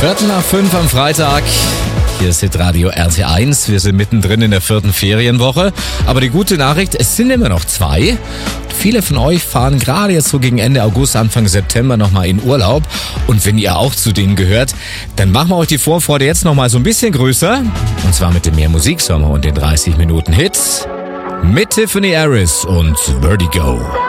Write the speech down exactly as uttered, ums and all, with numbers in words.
Viertel nach fünf am Freitag. Hier ist Hitradio R T eins. Wir sind mittendrin in der vierten Ferienwoche. Aber die gute Nachricht, es sind immer noch zwei. Viele von euch fahren gerade jetzt so gegen Ende August, Anfang September nochmal in Urlaub. Und wenn ihr auch zu denen gehört, dann machen wir euch die Vorfreude jetzt nochmal so ein bisschen größer. Und zwar mit dem Mehr Musiksommer und den dreißig Minuten Hits mit Tiffany Harris und Vertigo.